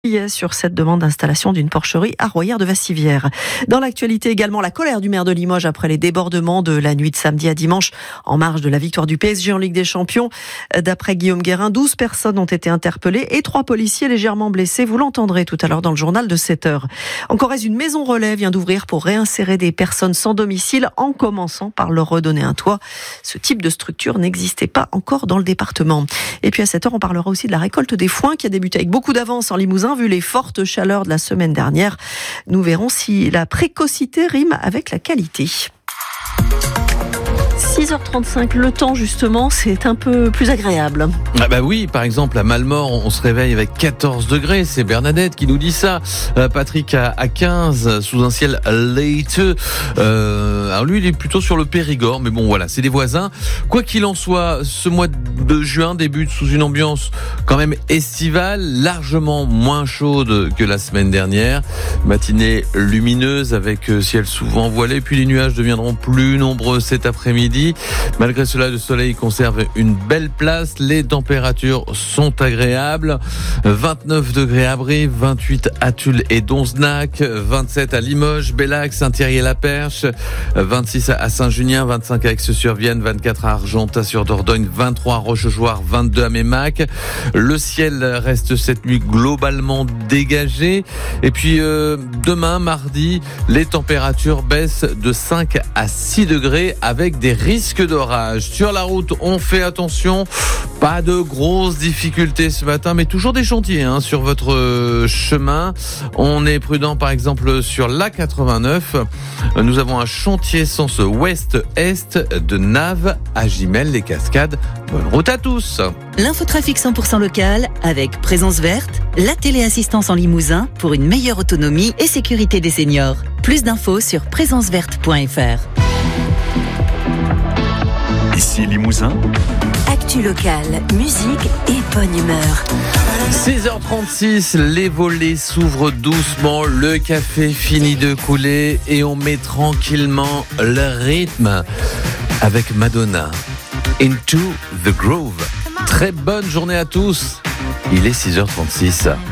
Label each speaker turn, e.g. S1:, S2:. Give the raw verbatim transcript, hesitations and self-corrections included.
S1: sur cette demande d'installation d'une porcherie à Royère de Vassivière. Dans l'actualité également, la colère du maire de Limoges après les débordements de la nuit de samedi à dimanche en marge de la victoire du P S G en Ligue des Champions. D'après Guillaume Guérin, douze personnes ont été interpellées et trois policiers légèrement blessés. Vous l'entendrez tout à l'heure dans le journal de sept heures. En Corrèze, une maison relais vient d'ouvrir pour réinsérer des personnes sans domicile en commençant par leur redonner un toit. Ce type de structure n'existait pas encore dans le département. Et puis à sept heures, on parlera aussi de la récolte des foins qui a débuté avec beaucoup d'avance en Limousin. Vu les fortes chaleurs de la semaine dernière, nous verrons si la précocité rime avec la qualité. six heures trente-cinq, le temps justement, c'est un peu plus agréable.
S2: Ah bah oui, par exemple à Malmort, on se réveille avec quatorze degrés, c'est Bernadette qui nous dit ça. Euh, Patrick à, à quinze, sous un ciel laiteux. Euh, alors lui, il est plutôt sur le Périgord, mais bon voilà, c'est des voisins. Quoi qu'il en soit, ce mois de juin débute sous une ambiance quand même estivale, largement moins chaude que la semaine dernière. Matinée lumineuse avec ciel souvent voilé, puis les nuages deviendront plus nombreux cet après-midi. Malgré cela, le soleil conserve une belle place. Les températures sont agréables. vingt-neuf degrés à Brie, vingt-huit à Tulle et Donzenac, vingt-sept à Limoges, Bellac, Saint-Thierry-la-Perche, vingt-six à Saint-Junien, vingt-cinq à Aix-sur-Vienne, vingt-quatre à Argentat-sur-Dordogne, vingt-trois à Rochechouart, vingt-deux à Mémac. Le ciel reste cette nuit globalement dégagé. Et puis euh, demain, mardi, les températures baissent de cinq à six degrés avec des risque d'orage. Sur la route, on fait attention. Pas de grosses difficultés ce matin, mais toujours des chantiers hein, sur votre chemin. On est prudent, par exemple, sur l'A quatre-vingt-neuf. Nous avons un chantier sens ouest-est de Naves à Gimel-les-Cascades. Bonne route à tous.
S3: L'infotrafic cent pour cent local avec Présence Verte, la téléassistance en Limousin pour une meilleure autonomie et sécurité des seniors. Plus d'infos sur présence verte point f r.
S4: Ici Limousin.
S5: Actu local, musique et bonne humeur.
S2: six heures trente-six, les volets s'ouvrent doucement, le café finit de couler et on met tranquillement le rythme avec Madonna. Into the Groove. Très bonne journée à tous. Il est six heures trente-six.